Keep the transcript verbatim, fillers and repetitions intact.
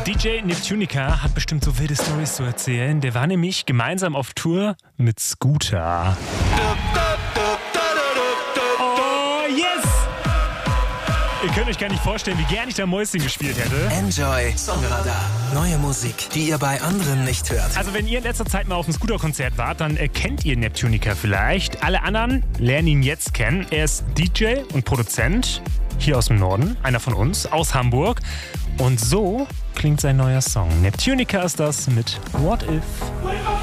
D J Neptunica hat bestimmt so wilde Storys zu erzählen. Der war nämlich gemeinsam auf Tour mit Scooter. Oh, yes! Ihr könnt euch gar nicht vorstellen, wie gern ich da Mäuschen gespielt hätte. Enjoy Songradar. Neue Musik, die ihr bei anderen nicht hört. Also wenn ihr in letzter Zeit mal auf einem Scooter-Konzert wart, dann äh, kennt ihr Neptunica vielleicht. Alle anderen lernen ihn jetzt kennen. Er ist D J und Produzent hier aus dem Norden, einer von uns, aus Hamburg. Und so klingt sein neuer Song. Neptunica ist das mit What If.